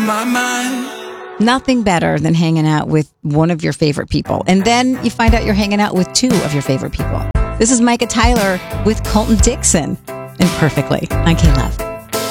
on my mind. Nothing better than hanging out with one of your favorite people. And then you find out you're hanging out with two of your favorite people. This is Micah Tyler with Colton Dixon and Perfectly on K-Love.